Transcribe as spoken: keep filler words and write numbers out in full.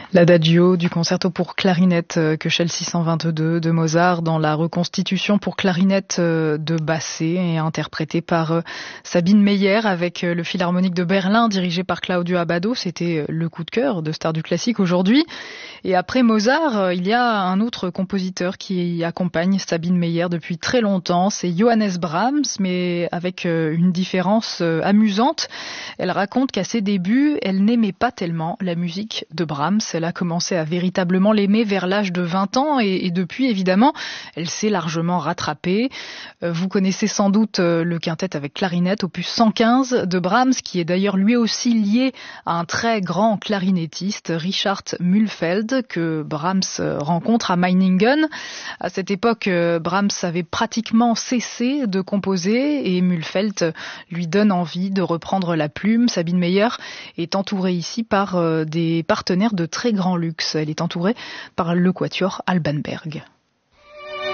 L'Adagio du concerto pour clarinette Köchel six cent vingt-deux de Mozart dans la reconstitution pour clarinette de Basset et interprétée par Sabine Meyer avec le Philharmonique de Berlin dirigé par Claudio Abbado. C'était le coup de cœur de Stars du classique aujourd'hui. Et après Mozart, il y a un autre compositeur qui accompagne Sabine Meyer depuis très longtemps, c'est Johannes Brahms, mais avec une différence amusante. Elle raconte qu'à ses débuts, elle n'aimait pas tellement la musique de Brahms. Elle a commencé à véritablement l'aimer vers l'âge de vingt ans et, et depuis, évidemment, elle s'est largement rattrapée. Euh, vous connaissez sans doute euh, le quintet avec clarinette, opus cent quinze de Brahms, qui est d'ailleurs lui aussi lié à un très grand clarinettiste, Richard Mühlfeld, que Brahms rencontre à Meiningen. À cette époque, euh, Brahms avait pratiquement cessé de composer et Mühlfeld lui donne envie de reprendre la plume. Sabine Meyer est entourée ici par euh, des partenaires de très grand luxe. Elle est entourée par le quatuor Alban Berg.